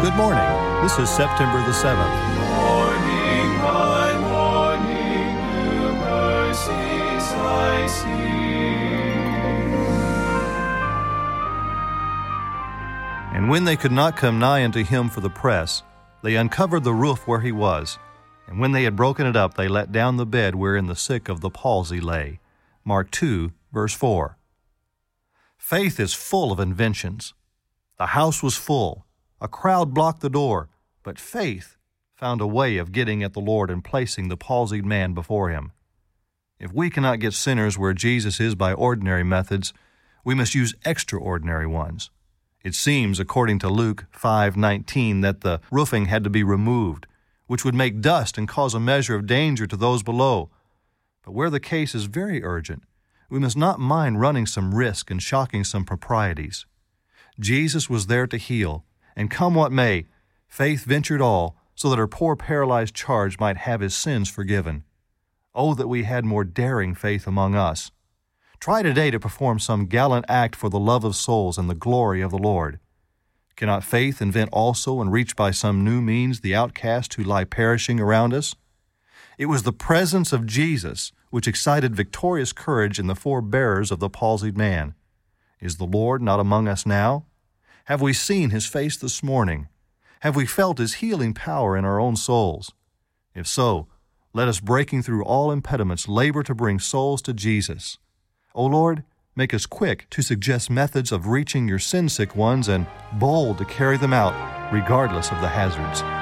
Good morning. This is September the 7th. Morning by morning, new mercies I see. And when they could not come nigh unto him for the press, they uncovered the roof where he was. And when they had broken it up, they let down the bed wherein the sick of the palsy lay. Mark 2, verse 4. Faith is full of inventions. The house was full. A crowd blocked the door, but faith found a way of getting at the Lord and placing the palsied man before him. If we cannot get sinners where Jesus is by ordinary methods, we must use extraordinary ones. It seems, according to Luke 5:19, that the roofing had to be removed, which would make dust and cause a measure of danger to those below. But where the case is very urgent, we must not mind running some risk and shocking some proprieties. Jesus was there to heal, and come what may, faith ventured all, so that her poor paralyzed charge might have his sins forgiven. Oh, that we had more daring faith among us. Try today to perform some gallant act for the love of souls and the glory of the Lord. Cannot faith invent also and reach by some new means the outcast who lie perishing around us? It was the presence of Jesus which excited victorious courage in the four bearers of the palsied man. Is the Lord not among us now? Have we seen his face this morning? Have we felt his healing power in our own souls? If so, let us, breaking through all impediments, labor to bring souls to Jesus. O Lord, make us quick to suggest methods of reaching your sin-sick ones and bold to carry them out regardless of the hazards.